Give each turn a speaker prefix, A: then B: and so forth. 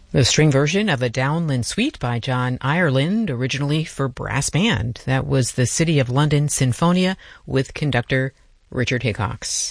A: The string version of a Downland Suite by John Ireland, originally for brass band. That was the City of London Sinfonia with conductor Richard Hickox.